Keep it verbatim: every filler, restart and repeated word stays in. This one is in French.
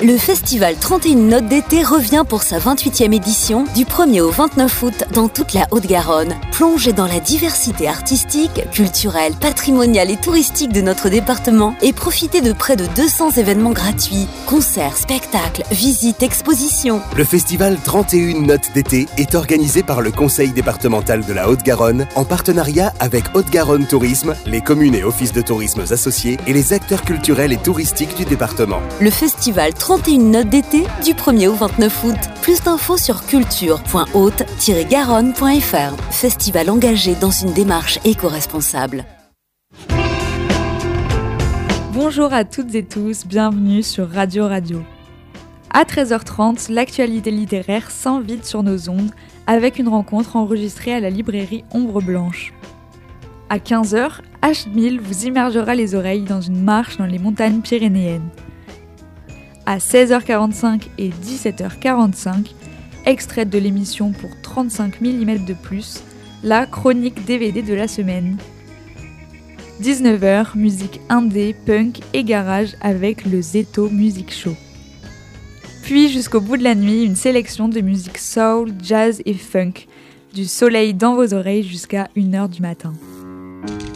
Le festival trente et une notes d'été revient pour sa vingt-huitième édition du premier au vingt-neuf août dans toute la Haute-Garonne. Plongez dans la diversité artistique, culturelle, patrimoniale et touristique de notre département et profitez de près de deux cents événements gratuits, concerts, spectacles, visites, expositions. Le festival trente et une notes d'été est organisé par le Conseil départemental de la Haute-Garonne en partenariat avec Haute-Garonne Tourisme, les communes et offices de tourisme associés et les acteurs culturels et touristiques du département. Le festival trente et une notes d'été du premier au vingt-neuf août. Plus d'infos sur culture point haute tiret garonne point f r. Festival engagé dans une démarche éco-responsable. Bonjour à toutes et tous, bienvenue sur Radio Radio. À treize heures trente, l'actualité littéraire s'invite sur nos ondes avec une rencontre enregistrée à la librairie Ombre Blanche. À quinze heures, H mille vous immergera les oreilles dans une marche dans les montagnes pyrénéennes. À seize heures quarante-cinq et dix-sept heures quarante-cinq, extraite de l'émission pour trente-cinq millimètres de plus, la chronique D V D de la semaine. dix-neuf heures, musique indé, punk et garage avec le Zeto Music Show. Puis jusqu'au bout de la nuit, une sélection de musique soul, jazz et funk, du soleil dans vos oreilles jusqu'à une heure du matin.